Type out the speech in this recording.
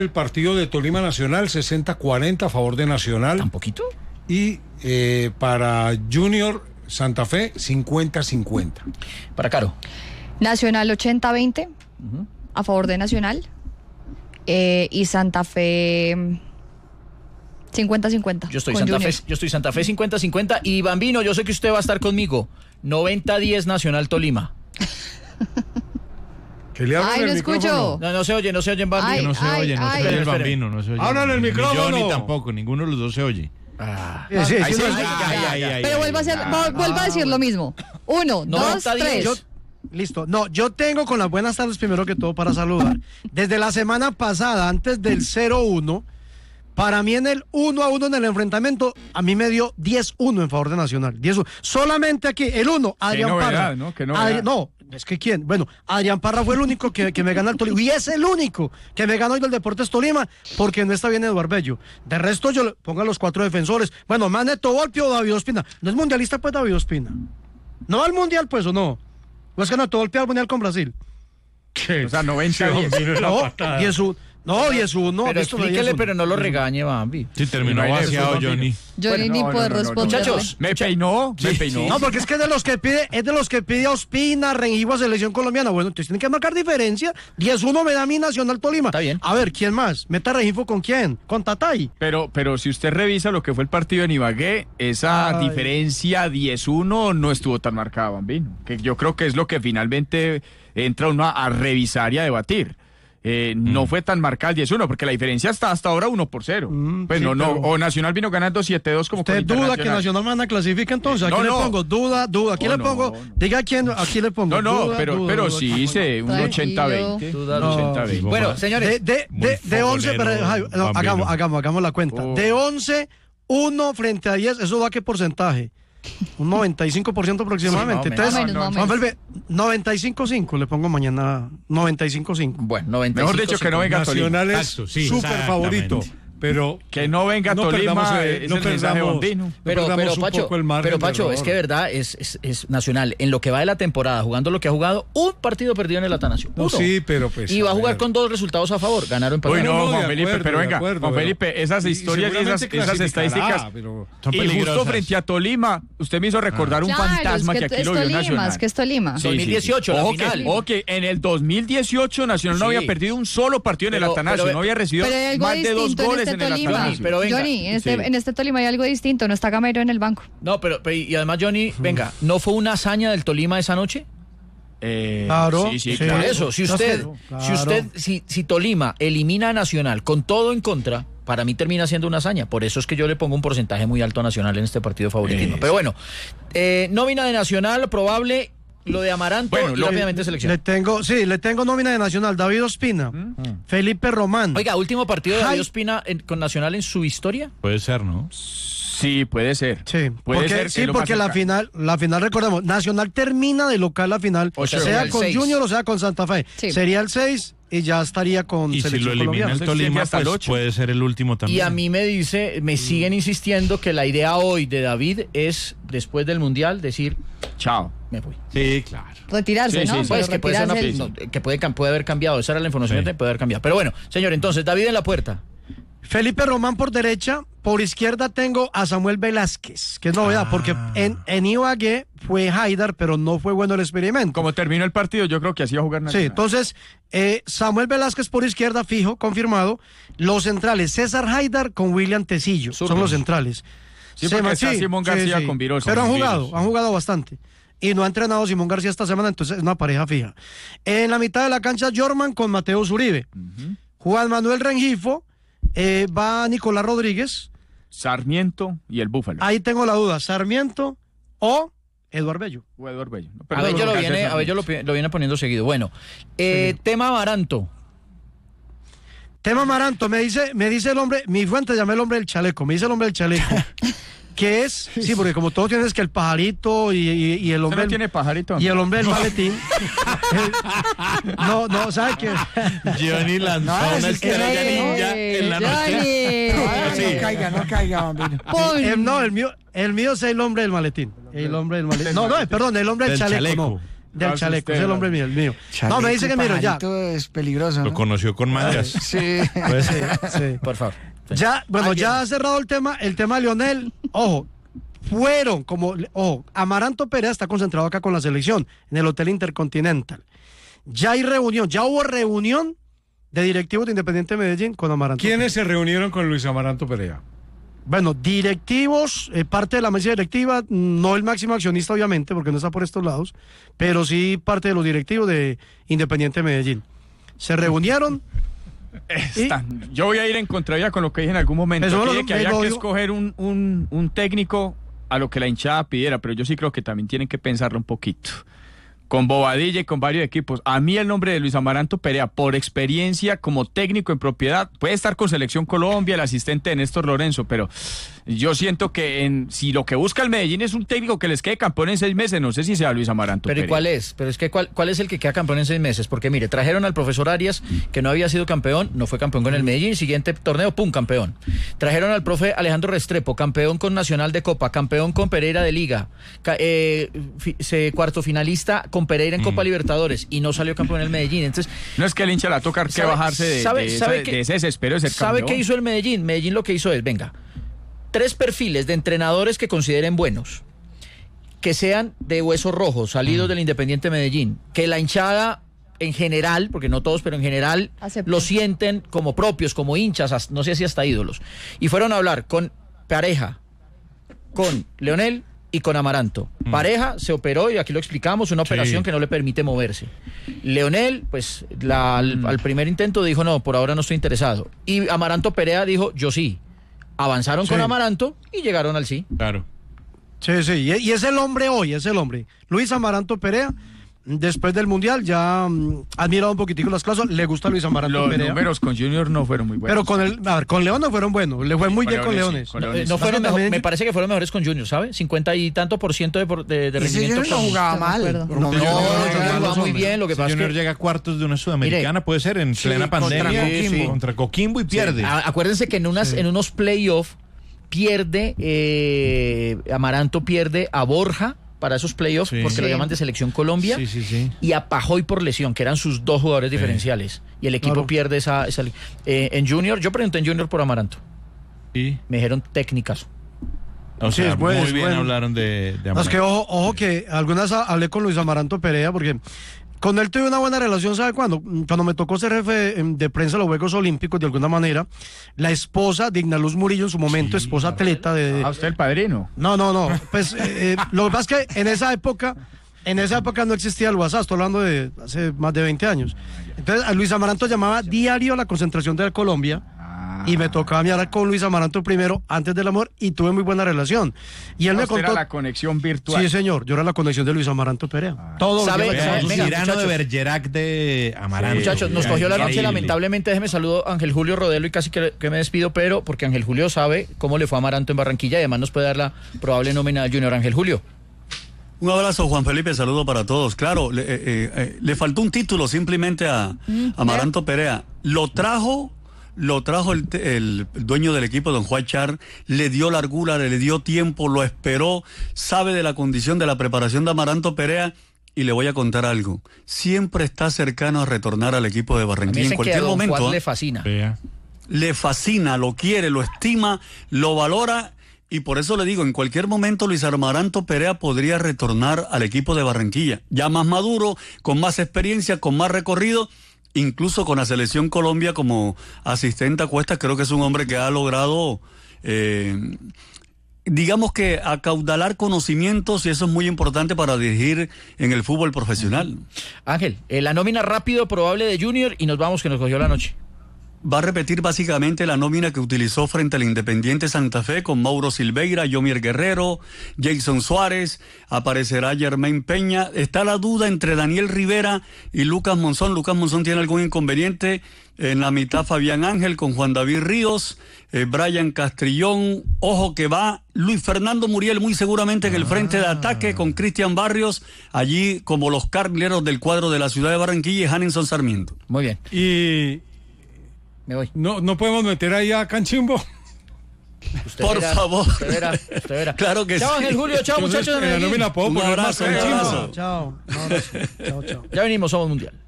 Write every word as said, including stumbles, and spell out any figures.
El partido de Tolima Nacional, sesenta cuarenta a favor de Nacional. ¿Tan poquito? Y eh, para Junior Santa Fe, cincuenta cincuenta. Para Caro. Nacional ochenta veinte uh-huh. a favor de Nacional. Eh, y Santa Fe cincuenta cincuenta. Yo estoy Santa Fe, yo estoy Santa Fe cincuenta cincuenta. Y Bambino, yo sé que usted va a estar conmigo. noventa diez Nacional Tolima. Que le Ay, no escucho. No, no se oye, no se oye en Bambino. Ay, no se ay, oye, no ay. se oye el Bambino, no se oye. Habla en el micrófono. Ni yo ni tampoco, ninguno de los dos se oye. Ah. Sí, sí, Ahí sí, sí, no, ay, ay, ay, ay, Pero ay, vuelva a, hacer, ay, vuelva a decir lo mismo. Uno, dos, tres. Yo, listo. No, yo tengo con las buenas tardes primero que todo para saludar. Desde la semana pasada, antes del cero uno, para mí en el uno a uno en el enfrentamiento, a mí me dio diez uno en favor de Nacional. diez uno. Solamente aquí, el uno, Adrián Qué novedad, Parra. ¿no? Qué novedad. Adri- no, es que quién. Bueno, Adrián Parra fue el único que, que me ganó el Tolima. Y es el único que me ganó hoy del Deportes Tolima, porque no está bien Eduardo Bello. De resto, yo le pongo a los cuatro defensores. Bueno, Maneto Volpi o David Ospina. ¿No es mundialista, pues, David Ospina? ¿No va al mundial, pues, o no? ¿O es que no todo Volpi al mundial con Brasil? O sea, noventa diez. No, diez uno. No, diez uno. Pero explíquele, pero no lo regañe, Bambi. Sí, terminó vaciado, Johnny. Johnny ni puede responder. Muchachos, me peinó, me Sí, peinó. No, porque es que es de los que pide, es de los que pide a Ospina, Rengifo a Selección Colombiana. Bueno, entonces tienen que marcar diferencia. diez uno me da a mí Nacional Tolima. Está bien. A ver, ¿quién más? ¿Meta Rengifo con quién? ¿Con Tatay? Pero, pero si usted revisa lo que fue el partido en Ibagué, esa Ay. diferencia diez uno no estuvo tan marcada, Bambino. Que yo creo que es lo que finalmente entra uno a, a revisar y a debatir. Eh, mm. No fue tan marcada el diez uno, porque la diferencia está hasta ahora uno por cero. Mm, pues sí, no, no, o Nacional vino ganando siete dos como ¿Usted con duda que Nacional Mana clasifica entonces? Aquí no, le no. pongo duda, duda. Aquí no, le pongo, no, no. diga quién, aquí le pongo. No, no, duda, pero, duda, pero duda, sí duda. hice un ochenta veinte. No. ochenta veinte. Bueno, señores. De, de, de, de once, pero, ay, no, hagamos, hagamos, hagamos la cuenta. Oh. De once, uno frente a diez, ¿eso da qué porcentaje? Un noventa y cinco por ciento aproximadamente. Sí, Entonces, más o menos, Juan Felpe, noventa y cinco cinco le pongo mañana, noventa y cinco cinco. Bueno, noventa y cinco. Mejor dicho, que no venga Nacional Tolima. es Exacto, sí, súper favorito, pero Que no venga no Tolima, perdamos, eh, es no el mensaje perdamos- Bambino. no Pero, perdamos pero un Pacho, poco el margen pero de Pacho, error. es que verdad, es, es, es Nacional. En lo que va de la temporada, jugando lo que ha jugado, un partido perdido en el Atanasio. No, Uno. sí, pero pues. Y va a jugar ver. con dos resultados a favor. Ganaron Uy, empataron. no, no, de Juan Felipe, acuerdo, pero de venga, acuerdo, Juan pero- Felipe, esas y- y historias y esas, seguramente esas clasificará, estadísticas pero- Son y justo peligrosas. frente a Tolima, usted me hizo recordar un Claro, fantasma es que, que aquí es lo vio Tolima, Nacional. es que es Tolima. Sí, dos mil dieciocho, la ojo final. Que, ojo que en el dos mil dieciocho Nacional no Sí. había perdido un solo partido en el Pero- Atanasio, pero- no había recibido Pero hay algo más de dos distinto en goles este en el Tolima. Atanasio. Pero venga. Johnny, en este, Sí. en este Tolima hay algo distinto. No está Gamero en el banco. No, pero, pero- y además, Johnny, venga, ¿no fue una hazaña del Tolima esa noche? Eh, Claro, sí, sí, sí. claro. Por eso, si usted, Claro. si usted, si, si Tolima elimina a Nacional con todo en contra, para mí termina siendo una hazaña. Por eso es que yo le pongo un porcentaje muy alto a Nacional en este partido de favoritismo. Pero bueno, eh, nómina de Nacional, probable, lo de Amaranto Bueno, y lo- rápidamente selección. Le tengo, sí, le tengo nómina de Nacional. David Ospina, Felipe Román. Oiga, último partido de Ay. David Ospina en- con Nacional en su historia. Puede ser, ¿no? Sí, puede ser. Sí, Puede porque, ser que sí, es lo más porque la cercano. final, la final, recordemos, Nacional termina de local la final, O sea, sea sería el con seis. Junior o sea con Santa Fe. Sí. Sería el seis y ya estaría con Y si selección lo elimina colombiana. el Entonces, tiene Tolima, hasta el pues ocho. puede ser el último también. Y a mí me dice, me siguen insistiendo que la idea hoy de David es, después del Mundial, decir, Chao. me voy. Sí, claro. Retirarse, Sí, ¿no? sí, Pero Pues que puede, ser una- retirarse el- no, que puede, cam- puede haber cambiado. Esa era la información Sí. que puede haber cambiado. Pero bueno, señor, entonces, David en la puerta. Felipe Román por derecha, por izquierda tengo a Samuel Velázquez, que es novedad, Ah. porque en, en Ibagué fue Haidar, pero no fue bueno el experimento. Como terminó el partido, yo creo que así va a jugar Sí, Nacional. entonces, eh, Samuel Velázquez por izquierda, fijo, confirmado. Los centrales, César Haidar con William Tecillo, son Zurdos. los centrales. Sí, porque ma- está Simón García con Virosa. Pero han Con jugado, Virosa. han jugado bastante. Y no ha entrenado Simón García esta semana, entonces es una pareja fija. En la mitad de la cancha, Jorman con Mateo Zuribe. Juan Manuel Rengifo, eh, va Nicolás Rodríguez. Sarmiento y el Búfalo. Ahí tengo la duda, Sarmiento o Eduardo Bello. O Eduardo Bello. No, A perdón, ver, yo lo García viene, a ver, yo lo, pi- lo viene poniendo seguido. Bueno, eh, tema Amaranto. Tema Amaranto, me dice, me dice el hombre, mi fuente llamé el hombre del chaleco, me dice el hombre del chaleco, que es, sí, porque como todos tienes que el pajarito y, y- y el ¿Usted hombre... no tiene pajarito? Y el hombre del maletín. no, no, ¿sabes qué? Johnny lanzó No, una es- estrella Ey, ninja en la noche. Johnny. Sí. No caiga, no caiga, bambino. Pon. Eh, no, el mío, el mío es el hombre del maletín. El hombre del maletín. No, no, perdón, el hombre del, Del chaleco, chaleco. no. del No, chaleco, usted, es el hombre mío, el mío. Chaleco No, me dice y que miro ya. pajarito es peligroso, Lo ¿no? conoció con mangas. Sí. Puede ser. Sí. Por favor. Ya, bueno, ¿Alguien? ya ha cerrado el tema, el tema de Lionel. Ojo, fueron como, ojo, Amaranto Perea está concentrado acá con la selección, en el Hotel Intercontinental. Ya hay reunión, ya hubo reunión de directivos de Independiente Medellín con Amaranto. ¿Quiénes se reunieron con Luis Amaranto Perea? Bueno, directivos, eh, parte de la mesa directiva, no el máximo accionista obviamente, porque no está por estos lados, pero sí parte de los directivos de Independiente Medellín. Se reunieron. Están- Yo voy a ir en contravía con lo que dije en algún momento. Eso Aquí lo- de que me había lo que digo. escoger un, un, un técnico a lo que la hinchada pidiera, pero yo sí creo que también tienen que pensarlo un poquito. Con Bobadilla y con varios equipos. A mí el nombre de Luis Amaranto Perea, por experiencia como técnico en propiedad, puede estar con Selección Colombia, el asistente de Néstor Lorenzo, pero yo siento que en, si lo que busca el Medellín es un técnico que les quede campeón en seis meses, no sé si sea Luis Amaranto Pero ¿y Perea. cuál es? Pero es que ¿cuál, cuál es el que queda campeón en seis meses? Porque mire, trajeron al profesor Arias, que no había sido campeón, no fue campeón con el Medellín, siguiente torneo, pum, campeón. Trajeron al profe Alejandro Restrepo, campeón con Nacional de Copa, campeón con Pereira de Liga, ca- eh, fi- se, cuarto finalista con Pereira en Copa Libertadores y no salió campeón en el Medellín. Entonces, No es que el hincha le va a tocar que ¿sabe- bajarse de, sabe- de, sabe esa- qué- de ese desespero de ser ¿sabe campeón. qué hizo el Medellín? Medellín lo que hizo es, venga, tres perfiles de entrenadores que consideren buenos, que sean de huesos rojos, salidos del Independiente Medellín, que la hinchada en general, porque no todos, pero en general Acepte. lo sienten como propios, como hinchas, as- no sé si hasta ídolos. Y fueron a hablar con Pareja, con Leonel y con Amaranto. Pareja se operó y aquí lo explicamos, una Sí. operación que no le permite moverse. Leonel, pues la- al, al primer intento dijo, no, por ahora no estoy interesado. Y Amaranto Perea dijo, yo sí. Avanzaron Sí. con Amaranto y llegaron al sí. Claro. Sí, sí, y, y es el hombre hoy, es el hombre. Luis Amaranto Perea, después del Mundial, ya mm, ha admirado un poquitico las cosas, le gusta Luis Amaranto Los Perea. números con Junior no fueron muy buenos. Pero con el, a ver, con León no fueron buenos, le fue muy Con bien con Leones, Leones. sí, con No, Leones. no fueron Pasa mejor- también- me parece que fueron mejores con Junior, ¿sabe? cincuenta y tanto por ciento de, por- de, de Ese rendimiento. Junior no con- jugaba de mal. acuerdo. No, No, no, Junior no, jugaba no, muy no, bien, lo que pasa es Junior que... llega a cuartos de una sudamericana, puede ser en Sí, plena contra pandemia. Coquimbo. Contra Coquimbo y pierde. A- acuérdense que en unas en unos playoffs pierde eh, Amaranto pierde a Borja para esos playoffs Sí. porque lo Sí. llaman de Selección Colombia Sí, sí, sí. y a Pajoy por lesión, que eran sus dos jugadores diferenciales. Y el equipo Claro. pierde esa, esa li- eh, en Junior, yo pregunté en Junior por Amaranto. Sí. Me dijeron técnicas. O Sí, sea, es bueno, muy es bien bueno. hablaron de, de No, es que Amaranto. ojo, ojo que algunas ha- hablé con Luis Amaranto Perea porque con él tuve una buena relación, ¿sabe cuándo? Cuando me tocó ser jefe em, de prensa de los Juegos Olímpicos, de alguna manera, la esposa de Ignaluz Murillo en su momento, esposa atleta de... Ah, usted el padrino. No, no, no, pues eh, eh, lo que pasa es que en esa época, en esa época no existía el WhatsApp, estoy hablando de hace más de veinte años. Entonces a Luis Amaranto llamaba diario a la concentración de la Colombia. Y me tocaba hablar con Luis Amaranto primero, antes del amor, y tuve muy buena relación. Y él me Usted era contó... la conexión virtual. Sí, señor, yo era la conexión de Luis Amaranto Perea. Todo ¿Sabe- lo que sabe- El venga, Cirano de muchachos. Bergerac de Amaranto. Muchachos, nos cogió la noche, Increíble. lamentablemente, déjeme saludo a Ángel Julio Rodelo y casi que, que me despido, pero porque Ángel Julio sabe cómo le fue a Amaranto en Barranquilla y además nos puede dar la probable nómina del Junior. Ángel Julio. Un abrazo, Juan Felipe, saludo para todos. Claro, le, eh, eh, le faltó un título simplemente a Amaranto Perea. Lo trajo, lo trajo el, te- el dueño del equipo, don Juan Char, le dio largura, le dio tiempo, lo esperó, sabe de la condición de la preparación de Amaranto Perea. Y le voy a contar algo. Siempre está cercano a retornar al equipo de A mí Barranquilla en dicen que a cualquier Don momento. Juan ¿eh? le fascina. Vea. Le fascina, lo quiere, lo estima, lo valora y por eso le digo, en cualquier momento Luis Amaranto Perea podría retornar al equipo de Barranquilla, ya más maduro, con más experiencia, con más recorrido, incluso con la selección Colombia como asistente a Cuesta. Creo que es un hombre que ha logrado, eh, digamos que acaudalar conocimientos y eso es muy importante para dirigir en el fútbol profesional. Ángel, eh, la nómina rápido probable de Junior y nos vamos que nos cogió la noche. Va a repetir básicamente la nómina que utilizó frente al Independiente Santa Fe con Mauro Silveira, Yomier Guerrero, Jason Suárez, aparecerá Germain Peña. Está la duda entre Daniel Rivera y Lucas Monzón. Lucas Monzón tiene algún inconveniente. En la mitad Fabián Ángel con Juan David Ríos, eh, Brian Castrillón. Ojo que va Luis Fernando Muriel muy seguramente en el frente de ataque con Cristian Barrios. Allí como los carrileros del cuadro de la ciudad de Barranquilla y Hanenson Sarmiento. Muy bien, Y me voy. no, no podemos meter ahí a Canchimbo. Usted Por verá, favor. Usted verá, usted verá. Claro que chao, sí. Ángel Julio, chao, Entonces, muchachos de en la Medellín. nómina puedo Un poner abrazo, más un encima. abrazo. Chao. Un abrazo. Chao, chao. Ya venimos, somos mundial.